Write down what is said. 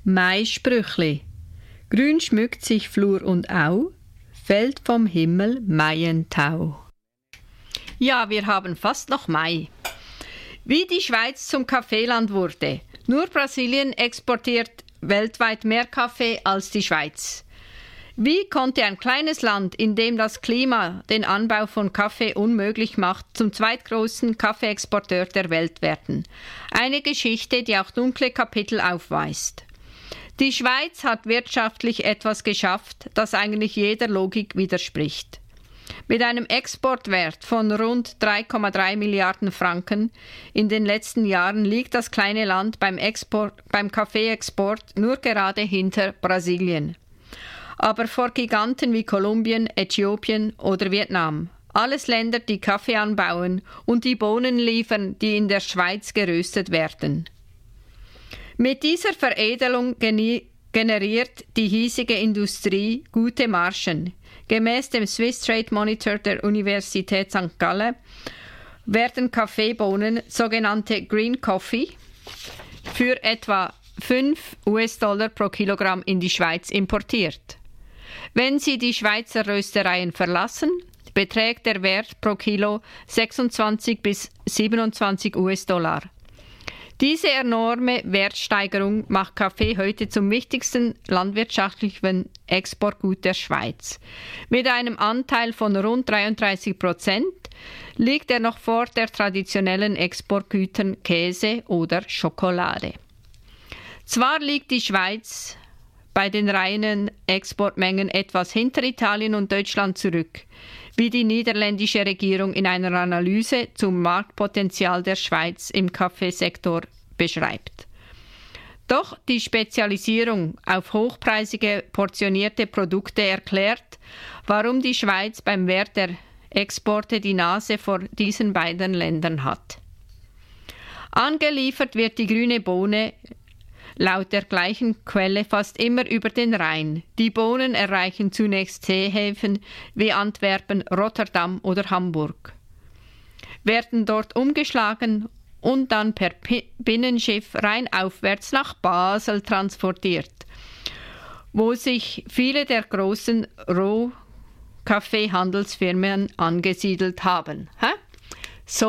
Maisprüchli. Grün schmückt sich Flur und Au, fällt vom Himmel Maientau. Ja, wir haben fast noch Mai. Wie die Schweiz zum Kaffeeland wurde. Nur Brasilien exportiert weltweit mehr Kaffee als die Schweiz. Wie konnte ein kleines Land, in dem das Klima den Anbau von Kaffee unmöglich macht, zum zweitgrößten Kaffeeexporteur der Welt werden? Eine Geschichte, die auch dunkle Kapitel aufweist. Die Schweiz hat wirtschaftlich etwas geschafft, das eigentlich jeder Logik widerspricht. Mit einem Exportwert von rund 3,3 Milliarden Franken in den letzten Jahren liegt das kleine Land beim Kaffeeexport nur gerade hinter Brasilien. Aber vor Giganten wie Kolumbien, Äthiopien oder Vietnam, alles Länder, die Kaffee anbauen und die Bohnen liefern, die in der Schweiz geröstet werden. Mit dieser Veredelung generiert die hiesige Industrie gute Margen. Gemäß dem Swiss Trade Monitor der Universität St. Gallen werden Kaffeebohnen, sogenannte Green Coffee, für etwa $5 pro Kilogramm in die Schweiz importiert. Wenn Sie die Schweizer Röstereien verlassen, beträgt der Wert pro Kilo 26 bis 27 $. Diese enorme Wertsteigerung macht Kaffee heute zum wichtigsten landwirtschaftlichen Exportgut der Schweiz. Mit einem Anteil von rund 33% liegt er noch vor der traditionellen Exportgütern Käse oder Schokolade. Zwar liegt die Schweiz bei den reinen Exportmengen etwas hinter Italien und Deutschland zurück, wie die niederländische Regierung in einer Analyse zum Marktpotenzial der Schweiz im Kaffeesektor beschreibt. Doch die Spezialisierung auf hochpreisige portionierte Produkte erklärt, warum die Schweiz beim Wert der Exporte die Nase vor diesen beiden Ländern hat. Angeliefert wird die grüne Bohne laut der gleichen Quelle fast immer über den Rhein. Die Bohnen erreichen zunächst Seehäfen wie Antwerpen, Rotterdam oder Hamburg, werden dort umgeschlagen und dann per Binnenschiff rheinaufwärts nach Basel transportiert, wo sich viele der großen Rohkaffeehandelsfirmen angesiedelt haben.